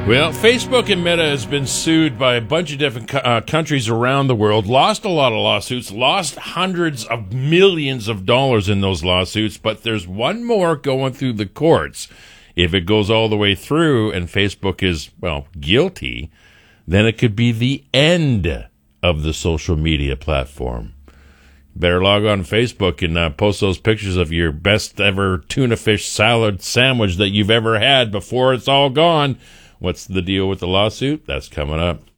Well, Facebook and Meta has been sued by a bunch of different countries around the world, lost a lot of lawsuits, lost hundreds of millions of dollars in those lawsuits, but there's one more going through the courts. If it goes all the way through and Facebook is, well, guilty, then it could be the end of the social media platform. Better log on Facebook and post those pictures of your best ever tuna fish salad sandwich that you've ever had before it's all gone. What's the deal with the lawsuit? That's coming up.